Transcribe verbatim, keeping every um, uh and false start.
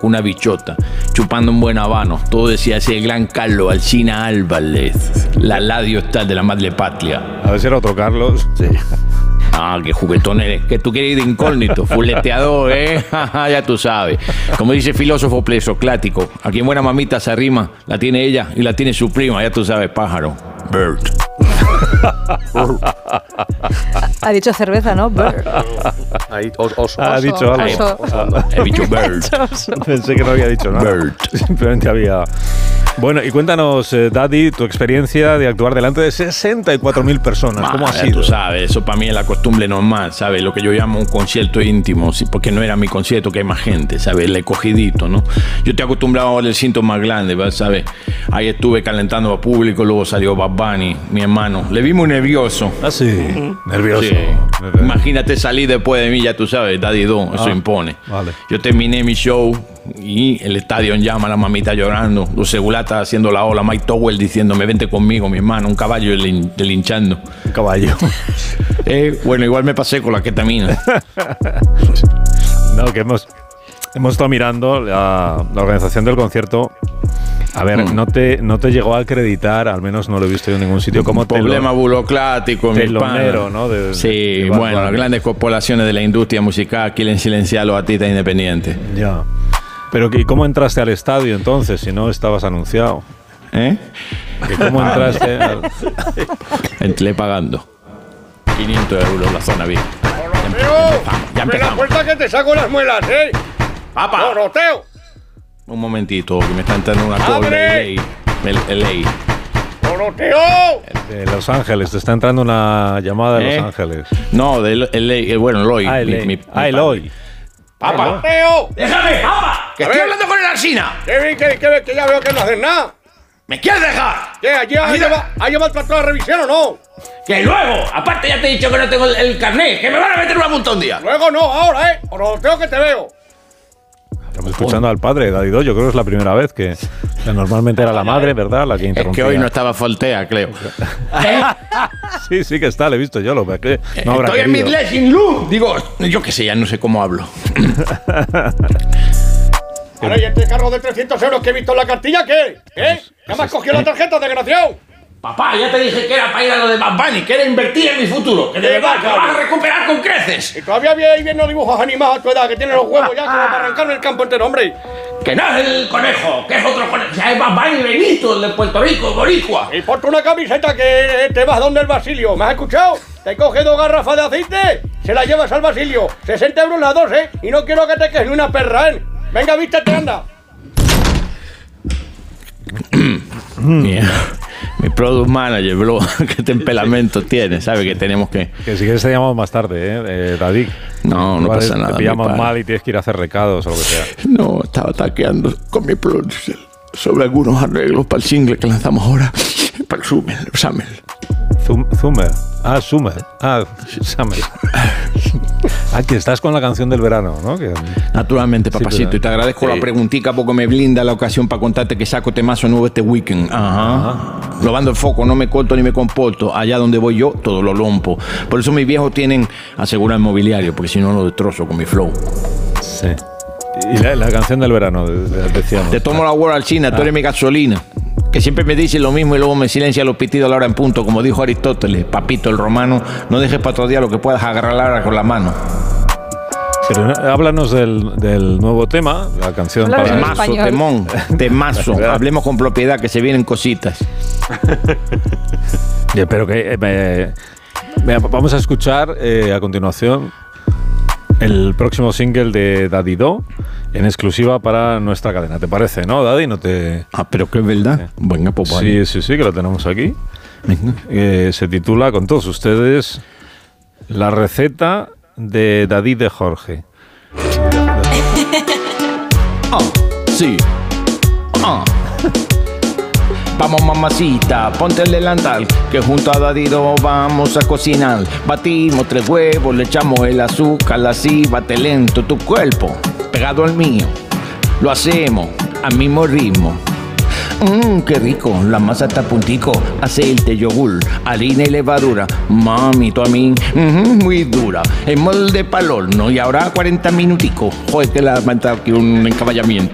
con una bichota, chupando un buen habano. Todo decía ese gran Carlos Alsina Álvarez, la ladio está de la madre patria. A ver si era otro Carlos. Sí. Ah, qué juguetón eres. Que tú quieres ir de incógnito, fuleteador, ¿eh? Ya tú sabes. Como dice el filósofo presocrático, a quien buena mamita se arrima, la tiene ella y la tiene su prima, ya tú sabes, pájaro. Bird. Ha dicho cerveza, ¿no? Bird. Ahí, os, os, Ha os, dicho algo. Oso. He dicho bird. Pensé que no había dicho nada. Bird. Simplemente había... Bueno, y cuéntanos, eh, Daddy, tu experiencia de actuar delante de sesenta y cuatro mil personas. ¿Cómo Ah, ha ya sido? Tú sabes, eso para mí es la costumbre normal, ¿sabes? Lo que yo llamo un concierto íntimo, sí, porque no era mi concierto, que hay más gente, ¿sabes? El escogidito, ¿no? Yo estoy acostumbrado al recinto más grande, ¿sabes? Ahí estuve calentando a público, luego salió Bad Bunny, mi hermano. Le vi muy nervioso. Ah, sí. Uh-huh. Nervioso. Sí. Imagínate salir después de mí, ya tú sabes, Daddy dos, eso Ah, impone. vale. Yo terminé mi show y el estadio en llama, la mamita llorando, los segulatas haciendo la ola, Mike Towell diciéndome, vente conmigo, mi hermano, un caballo delinchando. Un caballo. Eh, bueno, igual me pasé con la ketamina. No, que hemos, hemos estado mirando la, la organización del concierto. A ver, mm. no, te, no te llegó a acreditar, al menos no lo he visto yo en ningún sitio, como problema telo, burocrático, mi telonero, ¿no? De, sí, de bueno, las grandes corporaciones de la industria musical quieren silenciar a los artistas independientes. Ya. Pero ¿y cómo entraste al estadio entonces, si no estabas anunciado? ¿Eh? ¿Y cómo entraste? Al... Entré pagando quinientos euros la zona V I P. Ya empezamos. La puerta que te saco las muelas, ¿eh? ¡Papá! ¡Doroteo! Un momentito, que me está entrando una call de L A. ¡Doroteo! De Los Ángeles, te está entrando una llamada de ¿Eh? Los Ángeles. No, de L A, bueno, Eloy. Ah, Eloy. Mi, mi, ah, Eloy. ¡Papá! ¡Doroteo! ¡Déjame, papá! ¡Que estoy hablando con el Alsina! ¿Qué, qué, qué, que ya veo que no haces nada? ¿Me quieres dejar? ¿Qué? ¿Allí has llevado, has llevado el tractor a revisión o no? Que luego, aparte ya te he dicho que no tengo el, el carnet, que me van a meter una multa un día. Luego no, ahora, ¿eh? Doroteo, que te veo. Estamos escuchando al padre, Daddy dos. Yo creo que es la primera vez que, que normalmente era la madre, ¿verdad? La que interrumpía. Es que hoy no estaba Foltea, creo. ¿Eh? Sí, sí que está, le he visto yo. Lo que no habrá Estoy querido. en mi blessing loop. Digo, yo qué sé, ya no sé cómo hablo. Ahora, ¿y este carro de trescientos euros que he visto en la cartilla qué? ¿Eh? ¿Ya me has cogido la tarjeta, desgraciado? Papá, ya te dije que era para ir a lo de Bad Bunny, que era invertir en mi futuro, que de verdad que lo vas a recuperar con creces. Y todavía bien viendo dibujos animados a tu edad, que tienen los huevos ya como para arrancarme el campo entero, hombre. Que no es el conejo, que es otro conejo. Ya es Bad Bunny Benito, el de Puerto Rico, boricua. Y ponte una camiseta que te vas donde el Basilio. ¿Me has escuchado? Te coge dos garrafas de aceite, se las llevas al Basilio. sesenta euros las dos, ¿eh? Y no quiero que te quedes ni una perra, ¿eh? Venga, vístete, anda. Yeah. Mi product manager, bro, qué temperamento tiene, ¿sabe? Que tenemos que... Que si quieres te llamamos más tarde, ¿eh, eh David? No, no vale, pasa nada. Te pillamos mal y tienes que ir a hacer recados o lo que sea. No, estaba taqueando con mi producer sobre algunos arreglos para el single que lanzamos ahora, para el Summer, Summer. Summer. Ah, Summer. Ah, Summer. Ah, que estás con la canción del verano, ¿no? Que... Naturalmente, papacito. Sí, pero... Y te agradezco sí. la preguntita porque me blinda la ocasión para contarte que saco temazo nuevo este weekend. Ajá. Ajá. Robando el foco, no me corto ni me comporto. Allá donde voy yo, todo lo rompo. Por eso mis viejos tienen asegurar el mobiliario, porque si no lo destrozo con mi flow. Sí. Y la, la canción del verano, decíamos. Te tomo la World China, ah. tú eres mi gasolina. Que siempre me dice lo mismo y luego me silencia los pitidos a la hora en punto, como dijo Aristóteles. Papito el romano, no dejes para otro día lo que puedas agarrar con la mano. Pero háblanos del, del nuevo tema, la canción Hablar para... Temazo, temón, temazo. Hablemos con propiedad, que se vienen cositas. Yeah, pero que... Eh, eh, vamos a escuchar eh, a continuación el próximo single de Daddy Do en exclusiva para nuestra cadena. ¿Te parece, no, Daddy? No te... Ah, pero que es verdad. Eh. Venga, pues sí, sí, sí, que lo tenemos aquí. Eh, se titula con todos ustedes La receta de Daddy de Jorge. Ah, sí. Ah. Vamos, mamacita, ponte el delantal, que junto a Dadido vamos a cocinar. Batimos tres huevos, le echamos el azúcar, así bate lento tu cuerpo, pegado al mío. Lo hacemos al mismo ritmo. Mmm, qué rico, la masa está a puntico. Aceite, yogur, harina y levadura. Mami, tú a mí, mmm, muy dura. En molde pa'l horno y ahora cuarenta minuticos. Joder, que la manta aquí un encaballamiento.